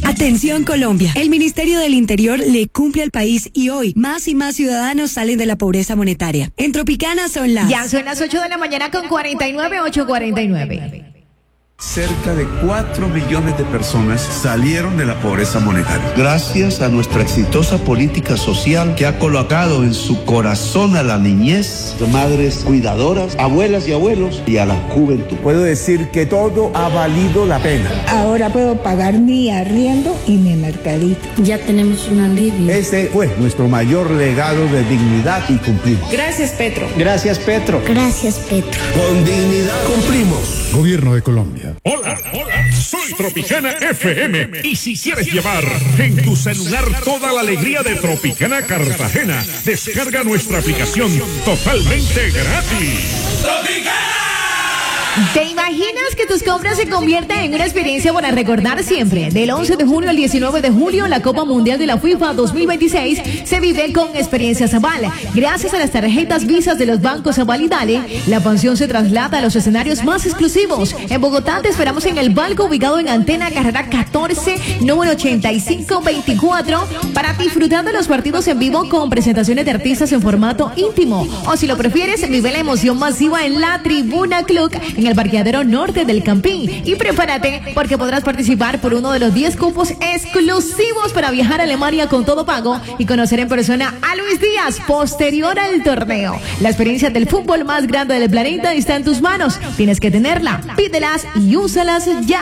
Atención Colombia, el Ministerio del Interior le cumple al país y hoy más y más ciudadanos salen de la pobreza monetaria. En Tropicana son las... Ya son las 8 de la mañana con 49, 8:49. Cerca de 4 millones de personas salieron de la pobreza monetaria. Gracias a nuestra exitosa política social que ha colocado en su corazón a la niñez, madres cuidadoras, abuelas y abuelos y a la juventud. Puedo decir que todo ha valido la pena. Ahora puedo pagar mi arriendo y mi mercadito. Ya tenemos un alivio. Este fue nuestro mayor legado de dignidad y cumplimos. Gracias, Petro. Gracias, Petro. Gracias, Petro. Con dignidad cumplimos. Gobierno de Colombia. Hola, soy Tropicana FM y si quieres llevar en tu celular toda la alegría de Tropicana Cartagena, descarga nuestra aplicación totalmente gratis. ¡Tropicana! ¿Te imaginas que tus compras se conviertan en una experiencia para recordar siempre? Del 11 de junio al 19 de julio, la Copa Mundial de la FIFA 2026 se vive con Experiencias Aval. Gracias a las tarjetas Visas de los bancos Aval y Dale, la pasión se traslada a los escenarios más exclusivos. En Bogotá te esperamos en el Balco, ubicado en Antena Carrera 14, número 8524, para disfrutar de los partidos en vivo con presentaciones de artistas en formato íntimo. O si lo prefieres, vive la emoción masiva en la Tribuna Club, en el parqueadero norte del Campín. Y prepárate porque podrás participar por uno de los 10 cupos exclusivos para viajar a Alemania con todo pago y conocer en persona a Luis Díaz posterior al torneo. La experiencia del fútbol más grande del planeta está en tus manos. Tienes que tenerla, pídelas y úsalas ya.